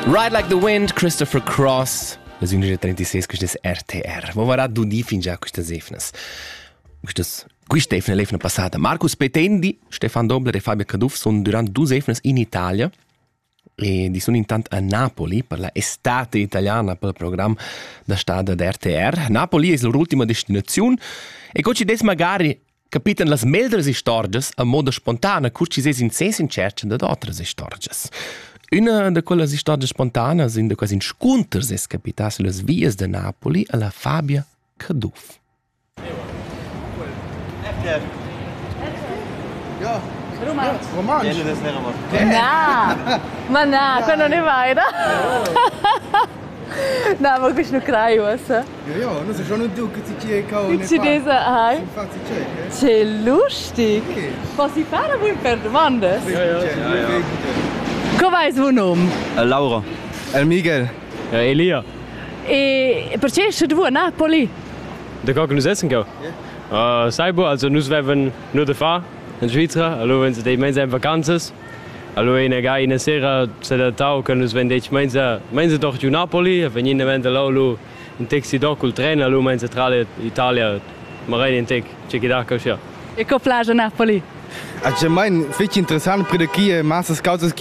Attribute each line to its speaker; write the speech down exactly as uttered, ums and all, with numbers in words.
Speaker 1: Ride Like the Wind, Christopher Cross. Les undici e trentasei, questo è R T R. Ma vorrà du di fin già queste zefnas. Queste queste efne l'efne passata. Marcus Petendi, Stefan Dobler e Fabio Caduff sono durante due efnes in Italia e di sono intanto a Napoli per la estate italiana per il programma da stada da R T R. Napoli è l'ultima destinazione e così des magari capitano las meldres istorges a modo spontanea, così si in ses in cerca da altre istorges. Una de quelle storie spontanee sind de quasi sconters es capitas las vias de Napoli alla Fabia Caduff.
Speaker 2: Ja, Roman.
Speaker 3: Viene das nicht einmal.
Speaker 4: No, ma no, quello non è vero. No, ma questo non credo.
Speaker 2: Ja, ja, non so, schon du, che ti chiedi che
Speaker 4: Che ci dese hai?
Speaker 2: Infatti c'è,
Speaker 4: C'è lustig.
Speaker 2: Sì.
Speaker 4: Posso fare voi per domande?
Speaker 2: eh? Ja, ja, ja.
Speaker 4: Come è il tuo nome?
Speaker 3: Äh, Laura.
Speaker 2: El Miguel.
Speaker 5: Ja, Elia.
Speaker 4: E perché sei tu a Napoli?
Speaker 5: Da kann ich essen gehen. Ja. Uh, Saibo, also nus werden nur da fahren in Schweizer. Also wenn sie die Menschen in Vakanzen. Also in der in der Sera se da tau können nus wenn die Menschen Menschen doch in Napoli, wenn in der Lolo in Taxi da col treno, also in centrale Italia, magari in Tec, c'è che da così.
Speaker 4: E che plage a Napoli?
Speaker 2: Also, ich meine, viel interessant, Predekие, Master Scouts